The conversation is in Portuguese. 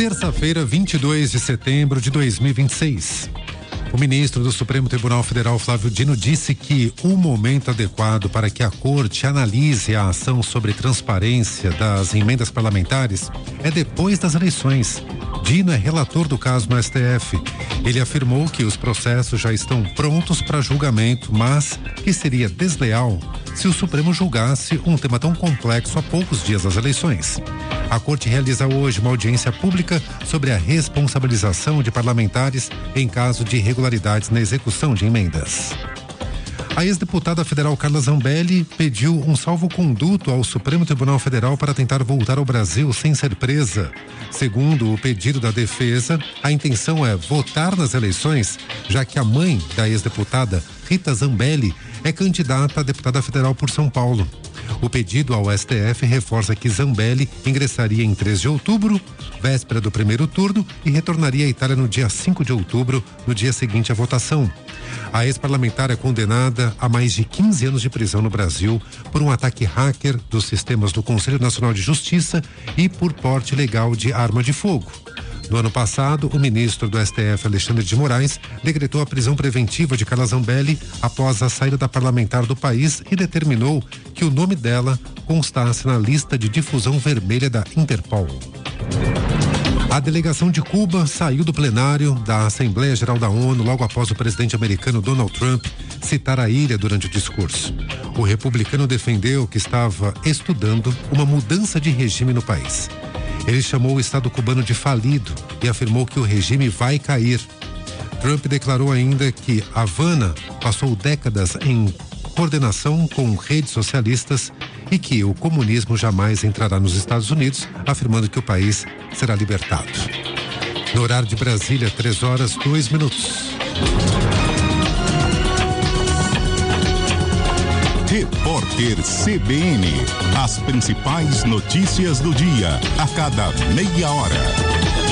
Terça-feira, 22 de setembro de 2026. O ministro do Supremo Tribunal Federal, Flávio Dino, disse que o momento adequado para que a Corte analise a ação sobre transparência das emendas parlamentares é depois das eleições. Dino é relator do caso no STF. Ele afirmou que os processos já estão prontos para julgamento, mas que seria desleal se o Supremo julgasse um tema tão complexo a poucos dias das eleições. A Corte realiza hoje uma audiência pública sobre a responsabilização de parlamentares em caso de irregularidades na execução de emendas. A ex-deputada federal Carla Zambelli pediu um salvo-conduto ao Supremo Tribunal Federal para tentar voltar ao Brasil sem ser presa. Segundo o pedido da defesa, a intenção é votar nas eleições, já que a mãe da ex-deputada, Rita Zambelli, é candidata a deputada federal por São Paulo. O pedido ao STF reforça que Zambelli ingressaria em 3 de outubro, véspera do primeiro turno, e retornaria à Itália no dia 5 de outubro, no dia seguinte à votação. A ex-parlamentar é condenada a mais de 15 anos de prisão no Brasil por um ataque hacker dos sistemas do Conselho Nacional de Justiça e por porte ilegal de arma de fogo. No ano passado, o ministro do STF, Alexandre de Moraes, decretou a prisão preventiva de Carla Zambelli após a saída da parlamentar do país e determinou que o nome dela constasse na lista de difusão vermelha da Interpol. A delegação de Cuba saiu do plenário da Assembleia Geral da ONU logo após o presidente americano Donald Trump citar a ilha durante o discurso. O republicano defendeu que estava estudando uma mudança de regime no país. Ele chamou o Estado cubano de falido e afirmou que o regime vai cair. Trump declarou ainda que Havana passou décadas em coordenação com redes socialistas e que o comunismo jamais entrará nos Estados Unidos, afirmando que o país será libertado. No horário de Brasília, 3h02. Repórter CBN. As principais notícias do dia, a cada meia hora.